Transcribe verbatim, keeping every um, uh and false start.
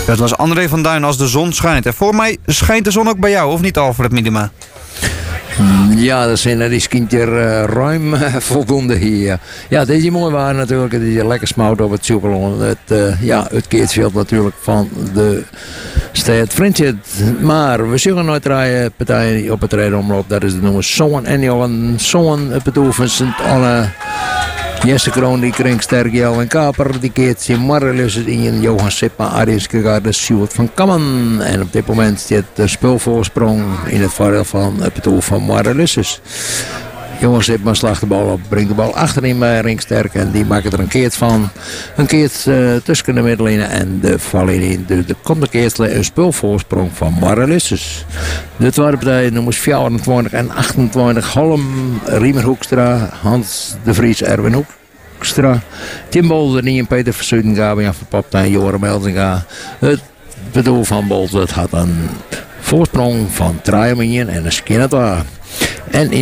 Dat was André van Duin als de zon schijnt. En voor mij schijnt de zon ook bij jou, of niet, Alfred Minima? Ja, dat zijn er schijnt er uh, ruim uh, voldoende hier. Ja, deze mooi waren natuurlijk. Het is lekker smout op het Superlon. Het, uh, ja, het Keertsveld natuurlijk van de stad Friendship. Maar we zullen nooit rijden partijen op het rijdomloop. Dat is de nummer Zoon en Johan Zoon. Het bedoel van Sint-Anne. Jesse Kroon, die kring sterk Jel en Kaper. Die keert in Marrelus in Johan Sipma, Arius Kegaarde, Sjoerd van Kammen. En op dit moment zit de spulvoorsprong in het voordeel van het bedoel van Marrelus. Dus Johan Sipma slaagt de bal op, brengt de bal achterin bij Ringsterk. En die maken er een keert van. Een keert uh, tussen de middenlijnen en de vallinie. Dus er komt een keert een spulvoorsprong van Marrelus. Dus de tweede partij nummers vierentwintig en achtentwintig. Holm, Riemer Hoekstra, Hans de Vries, Erwin Hoekstra. Tim Bolder, en Peter Versuiden, Gabian van Poptijn, Joram Elzinga. Het bedoel van Bolder had een voorsprong van drie minuten en een skin het waar. En in